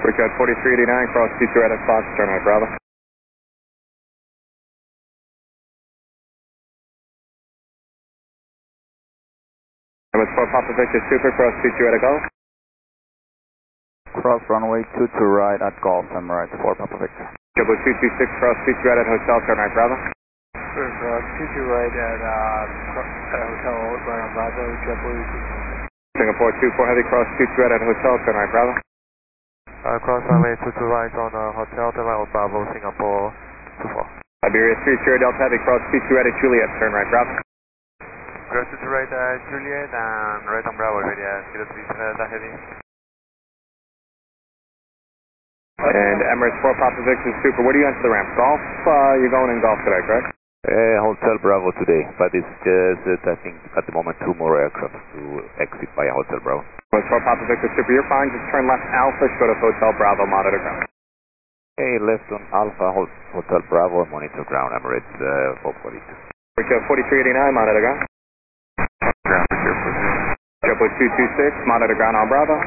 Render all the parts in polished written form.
Brickyard 4389, cross 22 right at Fox, turn right, Bravo. Number 4 Papa Victor Super, cross 22 right at Golf. Cross runway 22 right at Golf, and right 4 Papa Victor. Double 226, cross 22 right at Hotel, turn right, Bravo. Cross 22 right at Hotel, right on Bravo, JetBlue 226. Singapore 24 Heavy, cross 22 right at Hotel, turn right, Bravo. Cross runway 22 right on Hotel, turn right on Bravo, Singapore 24. Iberia 3 Sierra Delta Heavy, cross 22 right at Juliet, turn right, Bravo. Cross 22 right at Juliet and right on Bravo, Iberia 03 Delta Heavy. And Emirates 4 Papa Victor Super, where do you enter the ramp? Golf? You're going in Golf today, correct? Hotel Bravo today, but it's just, I think, at the moment 2 more aircraft to exit by Hotel Bravo. Emirates 4 Papa Victor Super, you're fine, just turn left Alpha, go to Hotel Bravo, monitor ground. Hey, left on Alpha, Hotel Bravo, monitor ground, Emirates 442. Brickyard 4389, monitor ground. Ground, JetBlue 226, monitor ground on Bravo.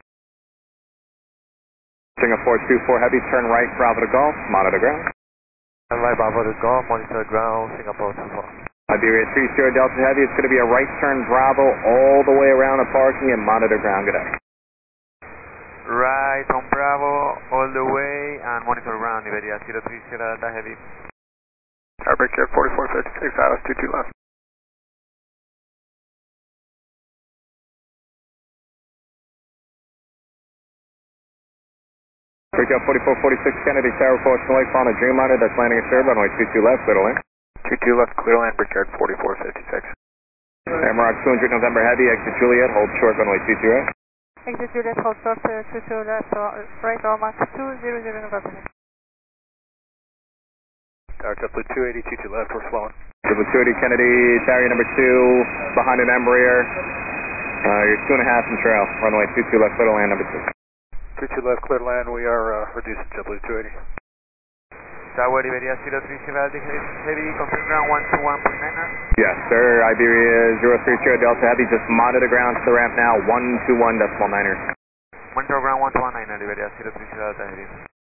Singapore 24 Heavy, turn right, Bravo to Golf, monitor ground. Turn right Bravo to Golf, monitor ground, Singapore 24. Iberia 3 Sierra Delta Heavy, it's going to be a right turn Bravo all the way around the parking and monitor ground, good day. Right on Bravo, all the way, and monitor ground, Iberia 03 Sierra Delta Heavy. Brickyard 4456, Atlas 22 left. Brickyard 4446 Kennedy Tower, Fortune Lake, on a Dreamliner that's landing at Sierra, runway 22 left, clear to land. 22 left, clear to land, Brickyard 4456. Airmark 200 November Heavy, exit Juliet, hold short, runway 22 right. Exit Juliet, hold short, 22 left, right, Airmark 200 November. Tower JetBlue 280, 22 left, we're flowing. JetBlue 280 Kennedy, barrier number 2, behind an Embraer. You're 2.5 in trail, runway 22 left, clear to land, number 2. 22 left, clear to land, we are reducing JetBlue 280. Tower Iberia 03 Sierra Delta Heavy, confirm ground 121.9. Yes, sir, Iberia 03 Sierra Delta Heavy, just monitor ground to the ramp now, 121.9. Monitor ground 121.9, Iberia 03 Sierra Delta Heavy.